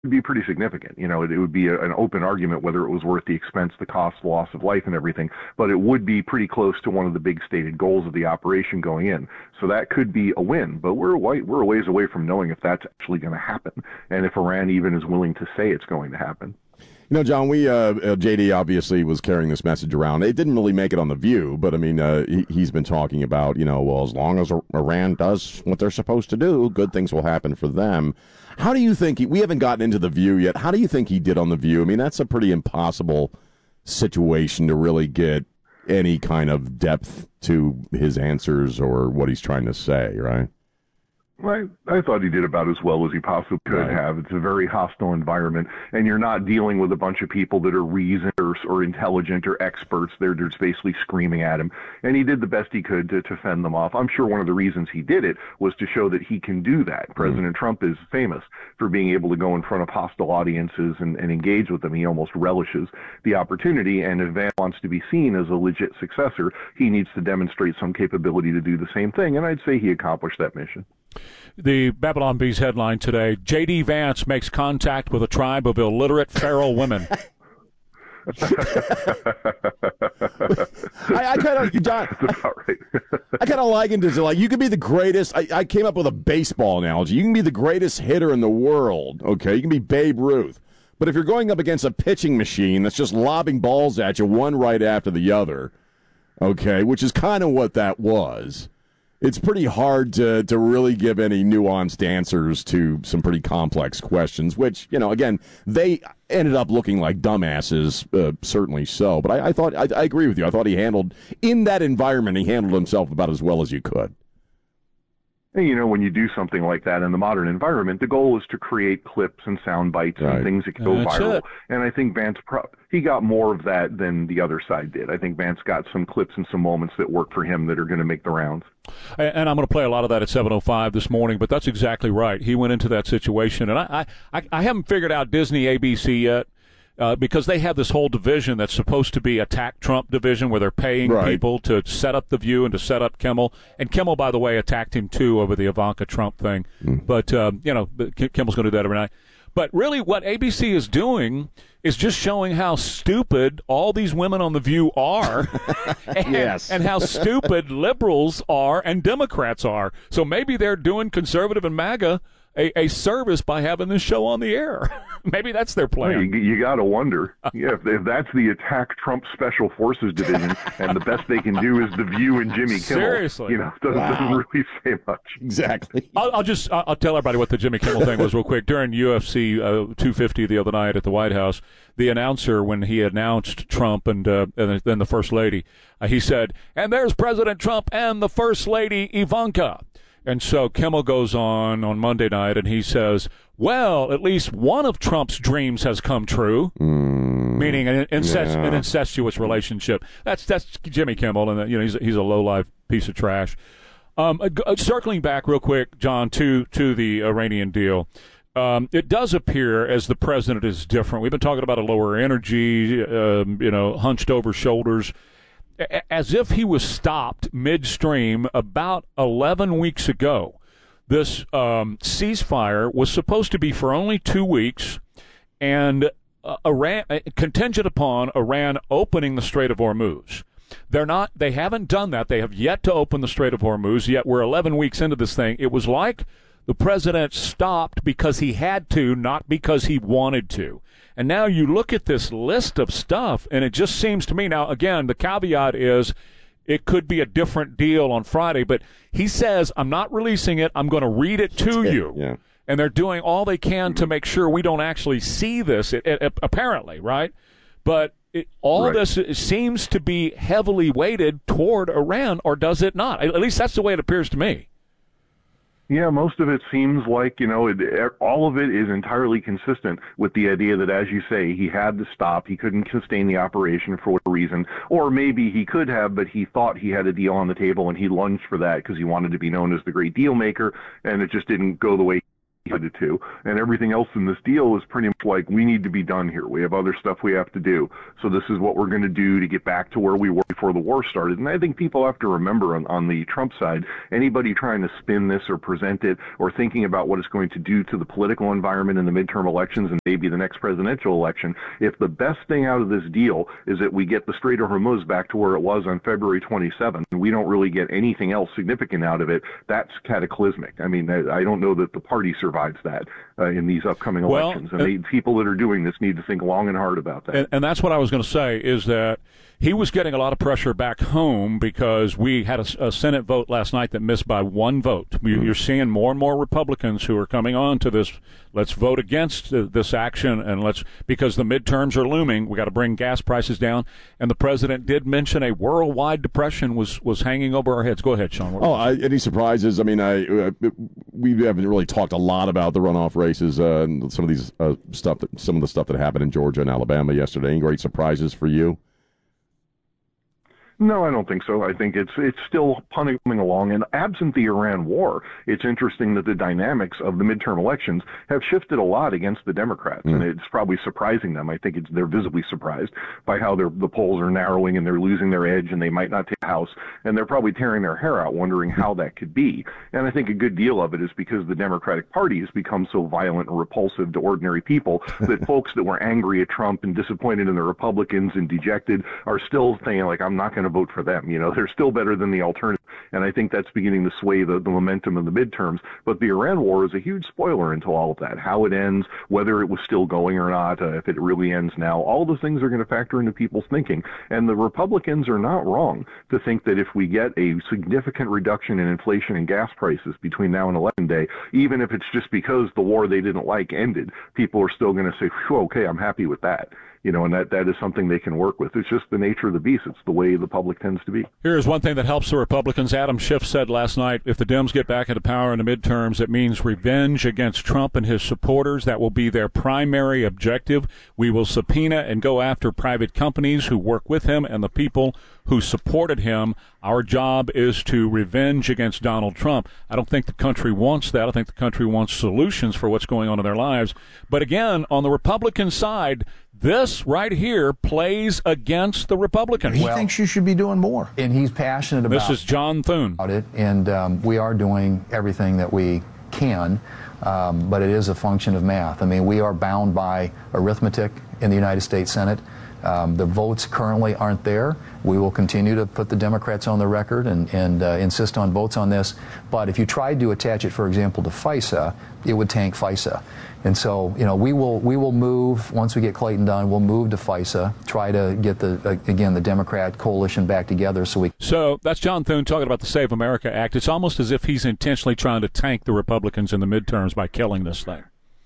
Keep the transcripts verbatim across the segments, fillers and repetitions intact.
be pretty significant. You know, it, it would be a, an open argument whether it was worth the expense, the cost, the loss of life and everything, but it would be pretty close to one of the big stated goals of the operation going in. So that could be a win, but we're a, we're a ways away from knowing if that's actually going to happen and if Iran even is willing to say it's going to happen. You know, John, we uh, J D obviously was carrying this message around. It didn't really make it on The View, but I mean, uh, he, he's been talking about, you know, well, as long as Iran does what they're supposed to do, good things will happen for them. How do you think he, we haven't gotten into The View yet? How do you think he did on The View? I mean, that's a pretty impossible situation to really get any kind of depth to his answers or what he's trying to say, right? I, I thought he did about as well as he possibly could right. have. It's a very hostile environment, and you're not dealing with a bunch of people that are reasoned or, or intelligent or experts. They're just basically screaming at him, and he did the best he could to, to fend them off. I'm sure one of the reasons he did it was to show that he can do that. Mm. President Trump is famous for being able to go in front of hostile audiences and, and engage with them. He almost relishes the opportunity, and if Vance wants to be seen as a legit successor, he needs to demonstrate some capability to do the same thing, and I'd say he accomplished that mission. The Babylon Bee's headline today, J D. Vance makes contact with a tribe of illiterate feral women. I, I kind of, John, right. I kind of likened it to like, you could be the greatest, I, I came up with a baseball analogy. You can be the greatest hitter in the world, okay? You can be Babe Ruth. But if you're going up against a pitching machine that's just lobbing balls at you, one right after the other, okay, which is kind of what that was, it's pretty hard to, to really give any nuanced answers to some pretty complex questions, which, you know, again, they ended up looking like dumbasses, uh, certainly so. But I, I thought, I, I agree with you. I thought he handled, in that environment, he handled himself about as well as you could. And, you know, when you do something like that in the modern environment, the goal is to create clips and sound bites right. and things that can go That's viral. It. And I think Vance, pro- he got more of that than the other side did. I think Vance got some clips and some moments that work for him that are going to make the rounds. And I'm going to play a lot of that at seven oh five this morning, but that's exactly right. He went into that situation, and I, I, I haven't figured out Disney A B C yet. Uh, because they have this whole division that's supposed to be Attack Trump division where they're paying right. people to set up The View and to set up Kimmel. And Kimmel, by the way, attacked him, too, over the Ivanka Trump thing. Mm. But, uh, you know, Kimmel's going to do that every night. But really what A B C is doing is just showing how stupid all these women on The View are and, yes. and how stupid liberals are and Democrats are. So maybe they're doing conservative and MAGA A, a service by having this show on the air. Maybe that's their plan. Well, you you got to wonder. Yeah, if, if that's the Attack Trump Special Forces Division, and the best they can do is The View and Jimmy Kimmel. Seriously, you know, doesn't, wow. doesn't really say much. Exactly. I'll, I'll just I'll tell everybody what the Jimmy Kimmel thing was real quick. During U F C uh, two fifty the other night at the White House, the announcer, when he announced Trump and, uh, and then the First Lady, uh, he said, "And there's President Trump and the First Lady Ivanka." And so Kimmel goes on on Monday night, and he says, well, at least one of Trump's dreams has come true, mm, meaning an, incest- yeah. an incestuous relationship. That's that's Jimmy Kimmel, and you know he's a, he's a low-life piece of trash. Um, uh, circling back real quick, John, to, to the Iranian deal, um, it does appear as the president is different. We've been talking about a lower energy, um, you know, hunched over shoulders, as if he was stopped midstream about eleven weeks ago. This um, ceasefire was supposed to be for only two weeks, and uh, Iran uh, contingent upon Iran opening the Strait of Hormuz. They're not. They haven't done that. They have yet to open the Strait of Hormuz. Yet we're eleven weeks into this thing. It was like the president stopped because he had to, not because he wanted to. And now you look at this list of stuff, and it just seems to me, now, again, the caveat is it could be a different deal on Friday, but he says, I'm not releasing it, I'm going to read it to you. Yeah. And they're doing all they can to make sure we don't actually see this, it, it, apparently, right? But it, all right. this it seems to be heavily weighted toward Iran, or does it not? At least that's the way it appears to me. Yeah, most of it seems like, you know, it, all of it is entirely consistent with the idea that, as you say, he had to stop. He couldn't sustain the operation for whatever reason. Or maybe he could have, but he thought he had a deal on the table and he lunged for that because he wanted to be known as the great deal maker, and it just didn't go the way he committed to, and everything else in this deal is pretty much like, we need to be done here. We have other stuff we have to do. So this is what we're going to do to get back to where we were before the war started. And I think people have to remember on, on the Trump side, anybody trying to spin this or present it or thinking about what it's going to do to the political environment in the midterm elections and maybe the next presidential election, if the best thing out of this deal is that we get the Strait of Hormuz back to where it was on February twenty-seventh, and we don't really get anything else significant out of it, that's cataclysmic. I mean, I, I don't know that the party survives that uh, in these upcoming elections. Well, and uh, they, people that are doing this need to think long and hard about that. And, and that's what I was going to say, is that he was getting a lot of pressure back home because we had a, a Senate vote last night that missed by one vote. Mm-hmm. You're seeing more and more Republicans who are coming on to this, let's vote against this action, and let's, because the midterms are looming, we got to bring gas prices down. And the president did mention a worldwide depression was, was hanging over our heads. Go ahead, Sean. Oh, I, any surprises? I mean, I uh, we haven't really talked a lot about the runoff races uh, and some of these uh, stuff that some of the stuff that happened in Georgia and Alabama yesterday. Any great surprises for you? No, I don't think so. I think it's it's still coming along. And absent the Iran war, it's interesting that the dynamics of the midterm elections have shifted a lot against the Democrats. Mm. And it's probably surprising them. I think it's they're visibly surprised by how their, the polls are narrowing and they're losing their edge and they might not take the House. And they're probably tearing their hair out wondering how that could be. And I think a good deal of it is because the Democratic Party has become so violent and repulsive to ordinary people that folks that were angry at Trump and disappointed in the Republicans and dejected are still saying, like, I'm not going to vote for them. You know, they're still better than the alternative. And I think that's beginning to sway the, the momentum of the midterms. But the Iran war is a huge spoiler into all of that. How it ends, whether it was still going or not, uh, if it really ends now, all those things are going to factor into people's thinking. And the Republicans are not wrong to think that if we get a significant reduction in inflation and gas prices between now and election day, even if it's just because the war they didn't like ended, people are still going to say, okay, I'm happy with that. You know, and that, that is something they can work with. It's just the nature of the beast. It's the way the public tends to be. Here's one thing that helps the Republicans. Adam Schiff said last night, if the Dems get back into power in the midterms, it means revenge against Trump and his supporters. That will be their primary objective. We will subpoena and go after private companies who work with him and the people who supported him. Our job is to revenge against Donald Trump. I don't think the country wants that. I think the country wants solutions for what's going on in their lives. But again, on the Republican side, this right here plays against the Republicans. He well, thinks you should be doing more. And he's passionate about, this is John Thune. about it. And um, we are doing everything that we can, um, but it is a function of math. I mean, we are bound by arithmetic in the United States Senate. Um, the votes currently aren't there. We will continue to put the Democrats on the record and, and uh, insist on votes on this. But if you tried to attach it, for example, to FISA, it would tank FISA. And so, you know, we will we will move, once we get Clayton done, we'll move to FISA, try to get, the uh, again, the Democrat coalition back together so we... So that's John Thune talking about the Save America Act. It's almost as if he's intentionally trying to tank the Republicans in the midterms by killing this thing.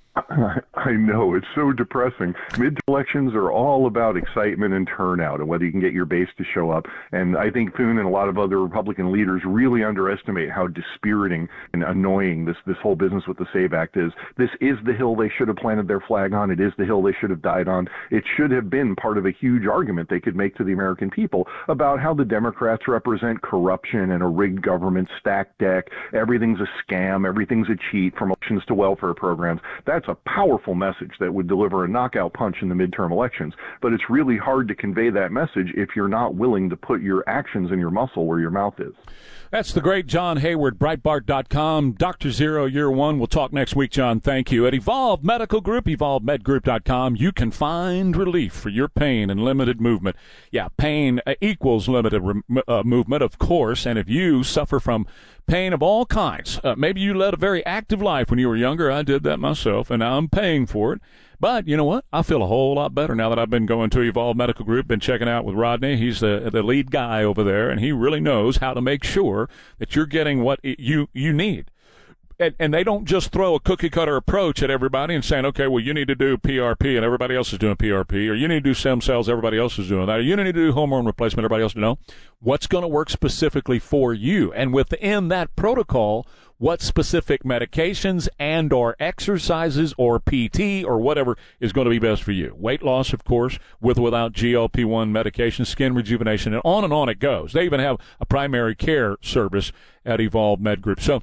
I know, it's so depressing. Mid elections are all about excitement and turnout and whether you can get your base to show up. And I think Thune and a lot of other Republican leaders really underestimate how dispiriting and annoying this, this whole business with the SAVE Act is. This is the hill they should have planted their flag on. It is the hill they should have died on. It should have been part of a huge argument they could make to the American people about how the Democrats represent corruption and a rigged government, stacked deck. Everything's a scam. Everything's a cheat, from elections to welfare programs. That's a powerful message that would deliver a knockout punch in the midterm elections. But it's really hard to convey that message if you're not willing to put your actions and your muscle where your mouth is. That's the great John Hayward, Breitbart dot com. Doctor Zero, year one. We'll talk next week, John. Thank you. At Evolve Medical Group, evolve med group dot com, you can find relief for your pain and limited movement. Yeah, pain equals limited re- uh, movement, of course. And if you suffer from pain of all kinds, uh, maybe you led a very active life when you were younger. I did that myself, and now I'm paying for it. But you know what? I feel a whole lot better now that I've been going to Evolve Medical Group, been checking out with Rodney. He's the the lead guy over there, and he really knows how to make sure that you're getting what you you need. And, and they don't just throw a cookie-cutter approach at everybody and saying, okay, well, you need to do P R P and everybody else is doing P R P, or you need to do stem cells, everybody else is doing that, or you need to do hormone replacement, everybody else. No. What's going to work specifically for you? And within that protocol, what specific medications and or exercises or P T or whatever is going to be best for you. Weight loss, of course, with or without G L P one medication, skin rejuvenation, and on and on it goes. They even have a primary care service at Evolve Med Group. So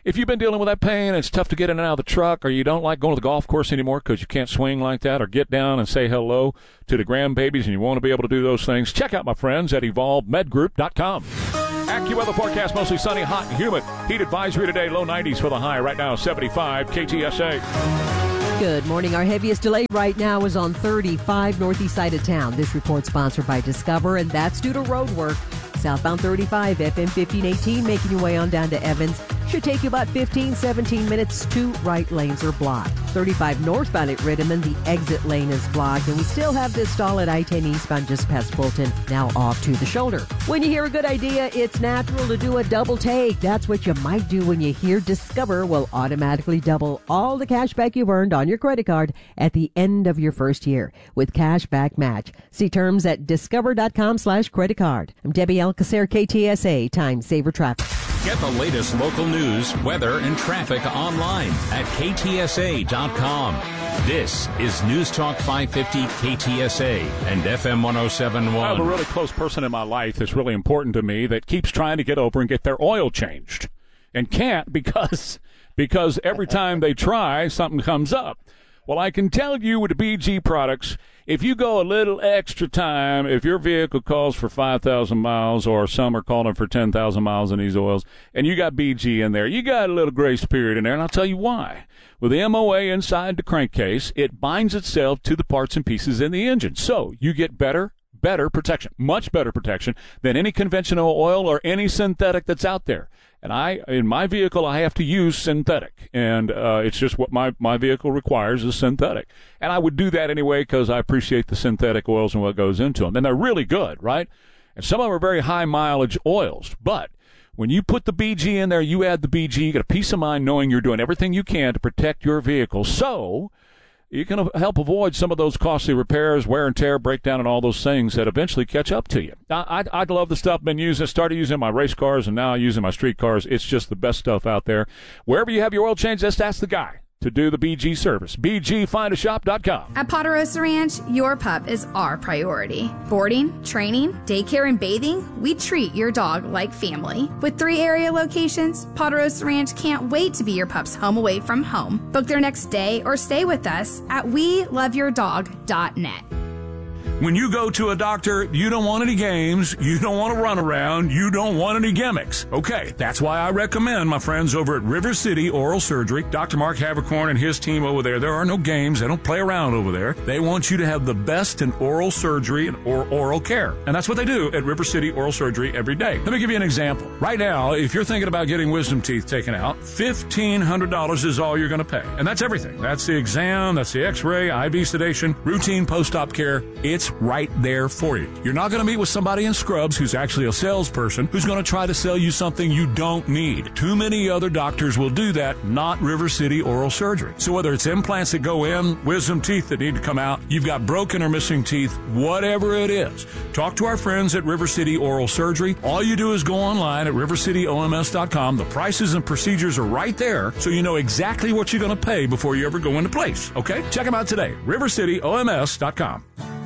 If you've been dealing with that pain and it's tough to get in and out of the truck, or you don't like going to the golf course anymore because you can't swing like that, or get down and say hello to the grandbabies and you want to be able to do those things, check out my friends at evolve med group dot com. AccuWeather forecast, mostly sunny, hot, and humid. Heat advisory today, low nineties for the high. Right now, seventy-five K T S A. Good morning. Our heaviest delay right now is on thirty-five northeast side of town. This report sponsored by Discover, and that's due to road work. Southbound thirty-five, F M fifteen eighteen, making your way on down to Evans. Should take you about fifteen, seventeen minutes. Two right lanes are blocked. thirty-five northbound at Rittiman, the exit lane is blocked, and we still have this stall at I ten eastbound just past Fulton, now off to the shoulder. When you hear a good idea, it's natural to do a double take. That's what you might do when you hear Discover will automatically double all the cash back you've earned on your credit card at the end of your first year with cash back match. See terms at discover.com slash credit card. I'm Debbie Alcacer, K T S A, Time Saver Traffic. Get the latest local news, weather, and traffic online at K T S A dot com. This is News Talk five fifty K T S A and F M one oh seven point one. I have a really close person in my life that's really important to me that keeps trying to get over and get their oil changed and can't because because every time they try, something comes up. Well, I can tell you with the B G products, if you go a little extra time, if your vehicle calls for five thousand miles or some are calling for ten thousand miles in these oils, and you got B G in there, you got a little grace period in there, and I'll tell you why. With the M O A inside the crankcase, it binds itself to the parts and pieces in the engine. So you get better, better protection, much better protection than any conventional oil or any synthetic that's out there. And I, in my vehicle, I have to use synthetic, and uh, it's just what my, my vehicle requires is synthetic. And I would do that anyway because I appreciate the synthetic oils and what goes into them. And they're really good, right? And some of them are very high mileage oils. But when you put the B G in there, you add the B G, you get a peace of mind knowing you're doing everything you can to protect your vehicle. So you can help avoid some of those costly repairs, wear and tear, breakdown, and all those things that eventually catch up to you. I, I, I love the stuff I've been using. I started using my race cars, and now I'm using my street cars. It's just the best stuff out there. Wherever you have your oil change, just ask the guy to do the B G service. B G find a shop dot com. At Ponderosa Ranch, your pup is our priority. Boarding, training, daycare, and bathing, we treat your dog like family. With three area locations, Ponderosa Ranch can't wait to be your pup's home away from home. Book their next day or stay with us at we love your dog dot net. When you go to a doctor, you don't want any games, you don't want to run around, you don't want any gimmicks. Okay, that's why I recommend my friends over at River City Oral Surgery. Doctor Mark Havercorn and his team over there, there are no games, they don't play around over there. They want you to have the best in oral surgery and or oral care. And that's what they do at River City Oral Surgery every day. Let me give you an example. Right now, if you're thinking about getting wisdom teeth taken out, fifteen hundred dollars is all you're going to pay. And that's everything. That's the exam, that's the x-ray, I V sedation, routine post-op care. It's right there for you. You're not going to meet with somebody in scrubs who's actually a salesperson who's going to try to sell you something you don't need. Too many other doctors will do that, not River City Oral Surgery. So whether it's implants that go in, wisdom teeth that need to come out, you've got broken or missing teeth, whatever it is, talk to our friends at River City Oral Surgery. All you do is go online at river city O M S dot com. The prices and procedures are right there, so you know exactly what you're going to pay before you ever go into place. Okay? Check them out today. river city O M S dot com.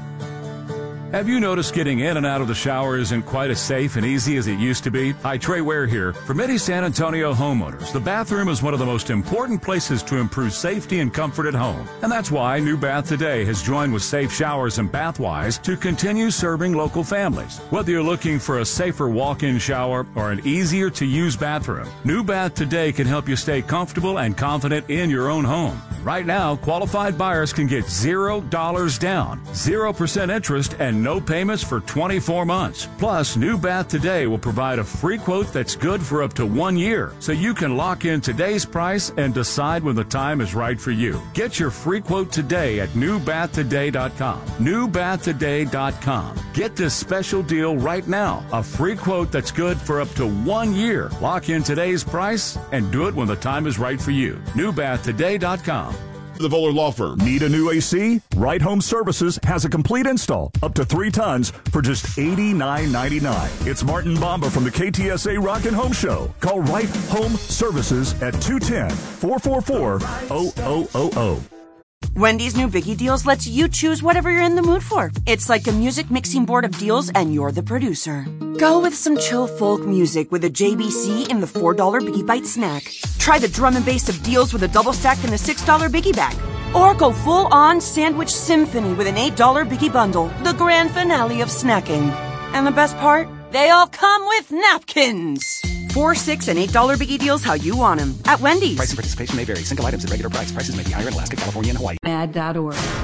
Have you noticed getting in and out of the shower isn't quite as safe and easy as it used to be? Hi, Trey Ware here. For many San Antonio homeowners, the bathroom is one of the most important places to improve safety and comfort at home. And that's why New Bath Today has joined with Safe Showers and Bathwise to continue serving local families. Whether you're looking for a safer walk-in shower or an easier-to-use bathroom, New Bath Today can help you stay comfortable and confident in your own home. Right now, qualified buyers can get zero dollars down, zero percent interest, and no payments for twenty-four months. Plus, New Bath Today will provide a free quote that's good for up to one year, so you can lock in today's price and decide when the time is right for you. Get your free quote today at new bath today dot com. new bath today dot com. Get this special deal right now. A free quote that's good for up to one year. Lock in today's price and do it when the time is right for you. new bath today dot com. The Voller Law Firm. Need a new A C? Right Home Services has a complete install up to three tons for just eighty-nine ninety-nine. It's Martin Bomba from the K T S A Rockin' Home Show. Call Right Home Services at two one zero, four four four, zero zero zero zero. Wendy's new Biggie Deals lets you choose whatever you're in the mood for. It's like a music mixing board of deals, and you're the producer. Go with some chill folk music with a J B C in the four dollar Biggie Bite snack. Try the drum and bass of deals with a double stack in the six dollar Biggie Bag. Or go full-on sandwich symphony with an eight dollar Biggie Bundle, the grand finale of snacking. And the best part? They all come with napkins. Four, six, and eight dollar Biggie Deals how you want them. At Wendy's. Price and participation may vary. Single items at regular price. Prices may be higher in Alaska, California, and Hawaii. Bad dot org.